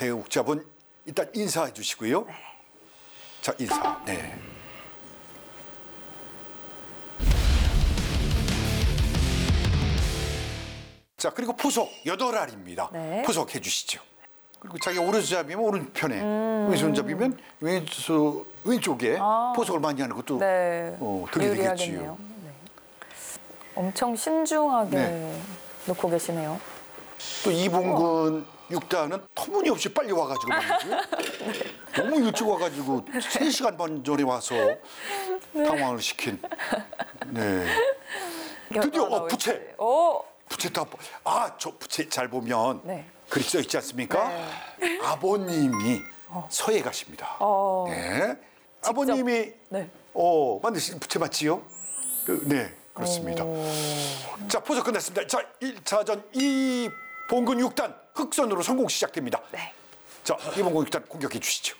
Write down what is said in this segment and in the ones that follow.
대국잡은 일단 인사해 주시고요. 네. 자, 인사. 네. 자, 그리고 포석 8알입니다. 네. 포석해 주시죠. 그리고 자기가 오른손잡이면 오른편에, 왼손잡이면 왼쪽에 포석을 많이 하는 것도 네. 들리겠지요. 유리하겠네요. 네. 엄청 신중하게 네. 놓고 계시네요. 또 이봉근 6단은 터무니없이 빨리 와가지고 말이죠. 너무 일찍 와가지고 3시간 반 전에 와서 당황을 시킨. 네. 드디어 부채. 오. 부채 저 부채 잘 보면 네. 글이 써 있지 않습니까? 아버님이 서해 가십니다. 네. 아버님이 네. 만드신 부채 맞지요? 네, 그렇습니다. 자, 포석 끝났습니다. 자, 1차전 이봉근 6단 흑선으로 성공 시작됩니다. 네. 자, 이봉근 6단 공격해 주시죠.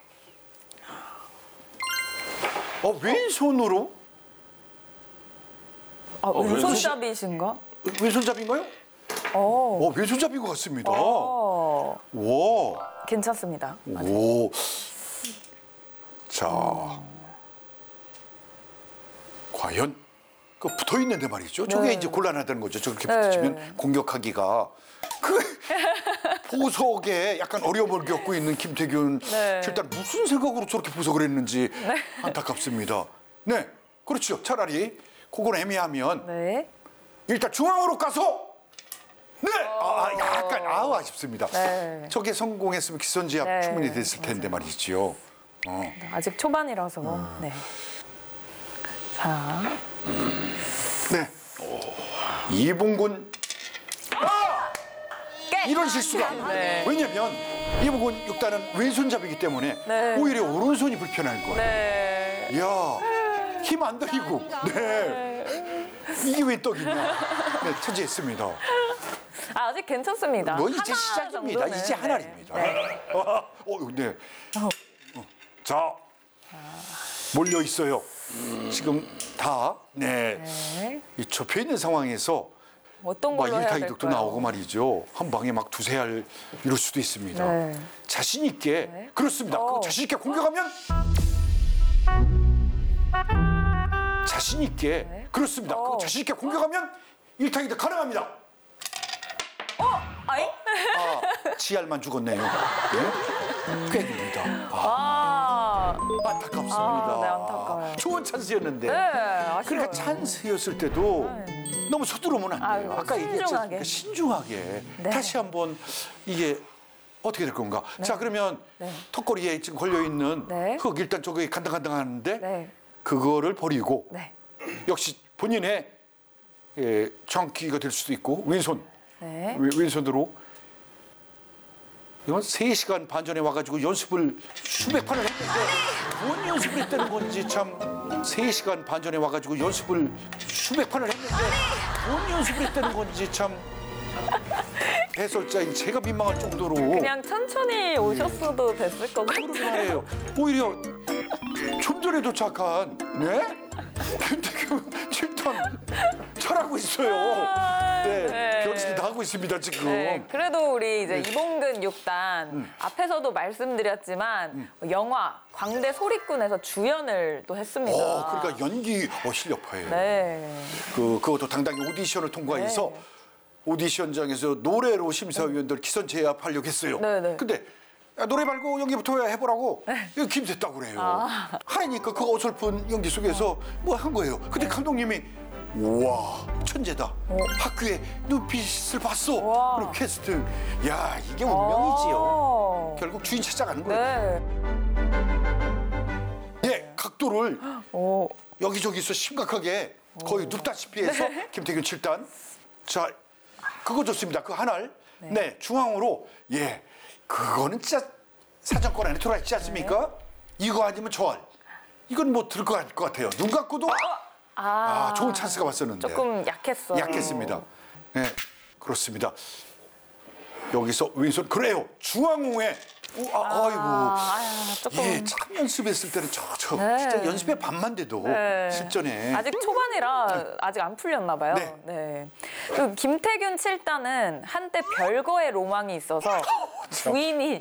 왼손으로? 왼손잡이신가? 왼손잡인가요? 왼손잡인 것 같습니다. 와. 괜찮습니다. 오. 자. 과연 그 붙어 있는데 말이죠. 저게 네. 이제 곤란하다는 거죠. 저렇게 네. 붙이면 공격하기가. 보석에 약간 어려움을 겪고 있는 김태균. 네. 일단 무슨 생각으로 저렇게 보석을 했는지 안타깝습니다. 네. 그렇죠. 차라리 그건 애매하면 네. 일단 중앙으로 가서 약간 아쉽습니다. 네. 저게 성공했으면 기선제압 네. 충분히 됐을 텐데 말이지요. 아직 초반이라서. 네. 자. 네. 이봉근 이런 실수가. 네. 왜냐면 이봉근 6단은 왼손잡이기 때문에 네. 오히려 오른손이 불편할 거예요. 네. 이야, 힘 안 들이고. 네. 이게 왜 떡이냐. 네, 차지했습니다. 아직 괜찮습니다. 뭐 이제 하나 시작입니다. 정도는. 이제 한 알입니다. 네. 네. 자, 몰려 있어요. 지금 다 네. 이 좁혀 있는 상황에서 어떤 걸로 해야 일타이득도 될까요? 나오고 말이죠. 한 방에 막 두세 알 이럴 수도 있습니다. 네. 자신 있게 네. 그렇습니다. 자신 있게 공격하면 자신 있게 네. 그렇습니다. 자신 있게 공격하면 일타이득 가능합니다. 아이? 지알만 죽었네요. 네? 꽤 됩니다. 안타깝습니다. 네, 안타까워요. 좋은 찬스였는데. 네, 아쉬워요. 그러니까 찬스였을 때도 너무 서두르면 안 돼요. 아유, 아까 얘기했지 신중하게. 않습니까? 신중하게. 네. 다시 한번 이게 어떻게 될 건가? 자, 그러면 네. 턱걸이에 지금 걸려있는 네. 흙 일단 저기 간당간당하는데 네. 그거를 버리고 네. 역시 본인의 정기가 될 수도 있고 왼손. 네. 왼손으로 이건 3시간 반 전에 와가지고 연습을 수백 판을 했는데 뭔 연습을 했다는 건지 참 3시간 반 전에 와가지고 연습을 수백 판을 했는데 뭔 연습을 했다는 건지 참 해설자인 제가 민망할 정도로 그냥 천천히 오셨어도 됐을 것 같아요. 그러게 말이에요. 오히려 좀 전에 도착한 김태균 7단 잘하고 있어요. 네, 변신도 하고 있습니다 지금. 네, 그래도 우리 이제 이봉근 6단 앞에서도 말씀드렸지만 영화 광대 소리꾼에서 주연을 또 했습니다. 그러니까 연기 실력파예요. 네. 그것도 당당히 오디션을 통과해서 오디션장에서 노래로 심사위원들 기선 제압하려고 했어요. 네. 근데 노래 말고 연기부터 해보라고 이거 김됐다고 그래요. 하니까 그 어설픈 연기 속에서 뭐 한 거예요. 근데 감독님이 우와 천재다. 학교에 눈빛을 봤어. 우와. 그리고 캐스팅 야 이게 운명이지요. 결국 주인 찾아가는 거예요. 네. 각도를 오. 여기저기서 심각하게 거의 눕다시피 해서 김태균 7단. 자, 그거 좋습니다. 그 하나를 중앙으로 그거는 진짜 사정권 안에 들어와 있지 않습니까? 이거 아니면 저 알. 이건 뭐 들어갈 것 같아요. 눈 감고도 좋은 찬스가 왔었는데. 조금 약했어요. 약했습니다. 네, 그렇습니다. 여기서 왼손 그래요. 중앙공에 조금. 참 연습했을 때는 네. 진짜 연습의 반만 돼도 실전에 아직 초반이라 아직 안 풀렸나 봐요. 네. 그 김태균 7단은 한때 별거의 로망이 있어서 부인이